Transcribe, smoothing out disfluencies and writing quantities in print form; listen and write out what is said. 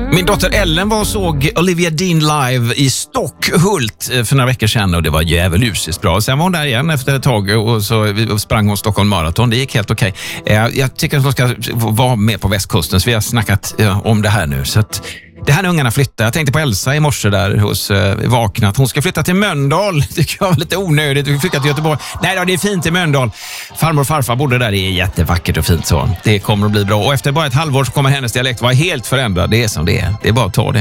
Min dotter Ellen var och såg Olivia Dean live i Stockhult för några veckor sedan och det var djävulusiskt bra. Sen var hon där igen efter ett tag och så sprang hon Stockholm Marathon. Det gick helt okej. Jag tycker att hon ska vara med på västkusten, så vi har snackat om det här nu. Så att det här när ungarna flyttar. Jag tänkte på Elsa i morse där hos Vaknat. Hon ska flytta till Mölndal. Det tycker jag var lite onödigt. Vi flyttar till Göteborg. Nej då, det är fint i Mölndal. Farmor och farfar bodde där. Det är jättevackert och fint så. Det kommer att bli bra. Och efter bara ett halvår så kommer hennes dialekt vara helt förändrad. Det är som det är. Det är bara att ta det.